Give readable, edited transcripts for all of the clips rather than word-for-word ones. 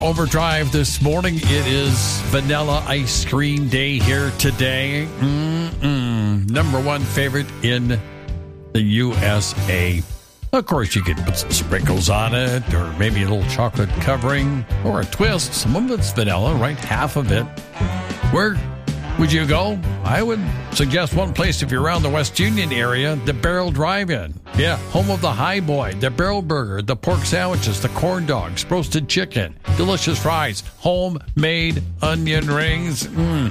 Overdrive this morning. It is vanilla ice cream day here today. Number one favorite in the USA. Of course, you can put some sprinkles on it, or maybe a little chocolate covering, or a twist. Some of it's vanilla, right? Half of it. Where would you go? I would suggest one place if you're around the West Union area, the Barrel Drive-In. Yeah, home of the High Boy, the Barrel Burger, the pork sandwiches, the corn dogs, roasted chicken, delicious fries, homemade onion rings,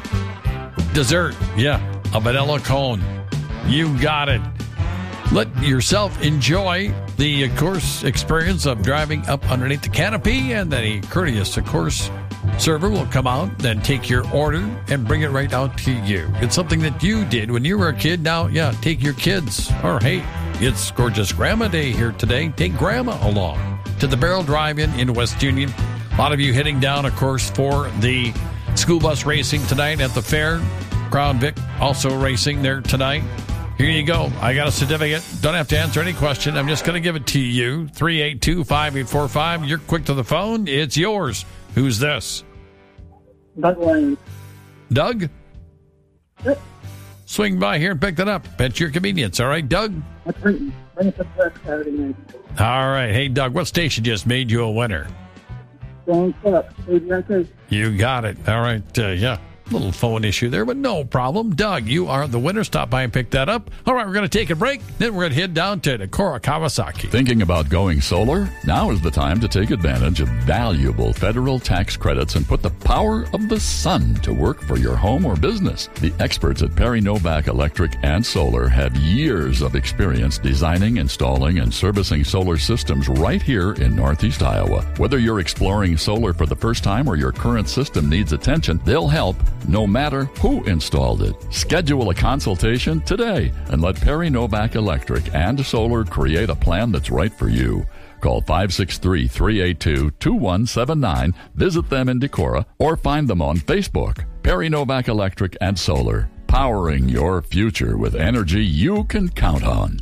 dessert, yeah, a vanilla cone. You got it. Let yourself enjoy the, of course, experience of driving up underneath the canopy, and then a courteous, of course, server will come out, then take your order and bring it right out to you. It's something that you did when you were a kid. Now, yeah, take your kids. Or, hey, it's Gorgeous Grandma Day here today. Take Grandma along to the Barrel Drive-In in West Union. A lot of you heading down, of course, for the school bus racing tonight at the fair. Crown Vic also racing there tonight. Here you go. I got a certificate. Don't have to answer any question. I'm just going to give it to you. 382-5845. You're quick to the phone. It's yours. Who's this? Doug Lane. Doug? Yep. Swing by here and pick that up. At your convenience. All right, Doug? Bring some truck Saturday night. All right. Hey, Doug, what station just made you a winner? Thanks up. You got it. All right. Yeah. Little phone issue there, but no problem. Doug, you are the winner. Stop by and pick that up. All right, we're going to take a break. Then we're going to head down to Decorah, Kawasaki. Thinking about going solar? Now is the time to take advantage of valuable federal tax credits and put the power of the sun to work for your home or business. The experts at Perry Novak Electric and Solar have years of experience designing, installing, and servicing solar systems right here in Northeast Iowa. Whether you're exploring solar for the first time or your current system needs attention, they'll help no matter who installed it. Schedule a consultation today and let Perry Novak Electric and Solar create a plan that's right for you. Call 563-382-2179, visit them in Decorah, or find them on Facebook. Perry Novak Electric and Solar, powering your future with energy you can count on.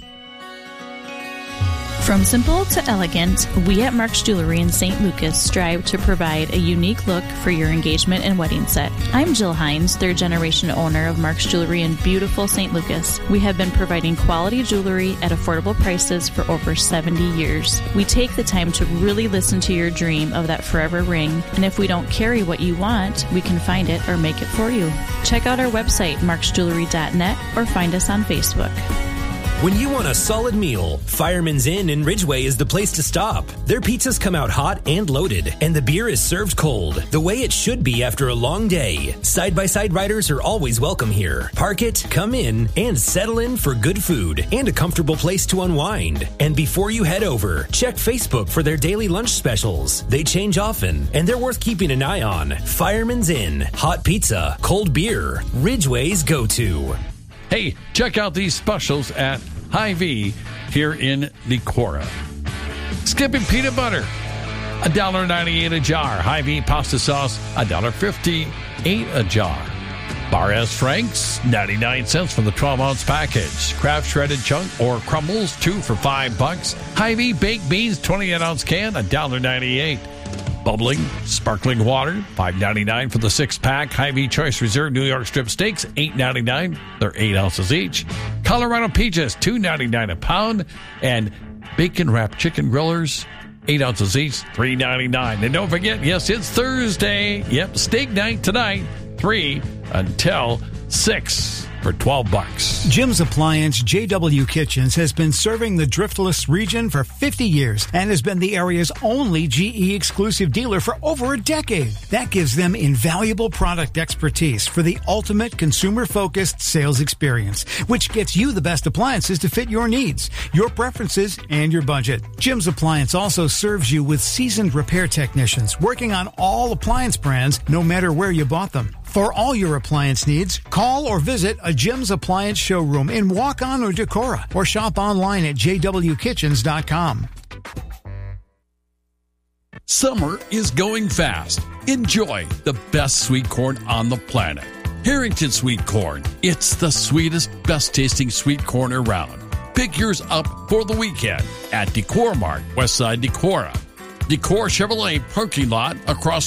From simple to elegant, we at Mark's Jewelry in St. Lucas strive to provide a unique look for your engagement and wedding set. I'm Jill Hines, third-generation owner of Mark's Jewelry in beautiful St. Lucas. We have been providing quality jewelry at affordable prices for over 70 years. We take the time to really listen to your dream of that forever ring, and if we don't carry what you want, we can find it or make it for you. Check out our website, marksjewelry.net, or find us on Facebook. When you want a solid meal, Fireman's Inn in Ridgeway is the place to stop. Their pizzas come out hot and loaded, and the beer is served cold, the way it should be after a long day. Side-by-side riders are always welcome here. Park it, come in, and settle in for good food and a comfortable place to unwind. And before you head over, check Facebook for their daily lunch specials. They change often, and they're worth keeping an eye on. Fireman's Inn, hot pizza, cold beer, Ridgeway's go-to. Hey, check out these specials at Hy-Vee here in Decorah. Skipping peanut butter, $1.98 a jar. Hy-Vee pasta sauce, $1.58 a jar. Bar S Franks, 99 cents for the 12-ounce package. Kraft shredded chunk or crumbles, 2 for $5. Hy-Vee baked beans, 28-ounce can, $1.98. Bubbling, sparkling water, $5.99 for the 6-pack. Hy-Vee Choice Reserve New York strip steaks, $8.99. They're 8 ounces each. Colorado peaches, $2.99 a pound. And bacon-wrapped chicken grillers, 8 ounces each, $3.99. And don't forget, yes, it's Thursday. Yep, steak night tonight, 3 until 6. For $12. Jim's Appliance JW Kitchens has been serving the Driftless region for 50 years and has been the area's only GE exclusive dealer for over a decade. That gives them invaluable product expertise for the ultimate consumer-focused sales experience, which gets you the best appliances to fit your needs, your preferences, and your budget. Jim's Appliance also serves you with seasoned repair technicians working on all appliance brands, no matter where you bought them. For all your appliance needs, call or visit a Jim's Appliance showroom in Waukon or Decorah, or shop online at jwkitchens.com. Summer is going fast. Enjoy the best sweet corn on the planet. Harrington Sweet Corn. It's the sweetest, best tasting sweet corn around. Pick yours up for the weekend at Decorah Mart, Westside Decorah. the Core Chevrolet parking lot across